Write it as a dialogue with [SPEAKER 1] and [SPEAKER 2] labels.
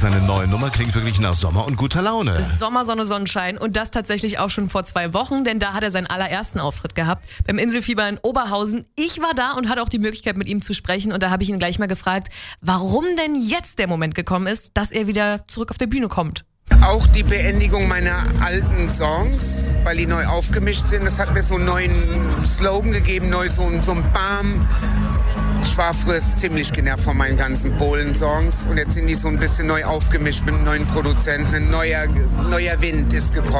[SPEAKER 1] seine neue Nummer klingt wirklich nach Sommer und guter Laune.
[SPEAKER 2] Sommer, Sonne, Sonnenschein und das tatsächlich auch schon vor 2 Wochen, denn da hat er seinen allerersten Auftritt gehabt beim Inselfieber in Oberhausen. Ich war da und hatte auch die Möglichkeit, mit ihm zu sprechen und da habe ich ihn gleich mal gefragt, warum denn jetzt der Moment gekommen ist, dass er wieder zurück auf der Bühne kommt.
[SPEAKER 3] Auch die Beendigung meiner alten Songs, weil die neu aufgemischt sind, das hat mir so einen neuen Slogan gegeben, so ein Bam. Ich war früher ziemlich genervt von meinen ganzen Bohlen-Songs und jetzt sind die so ein bisschen neu aufgemischt mit einem neuen Produzenten. Ein neuer Wind ist gekommen.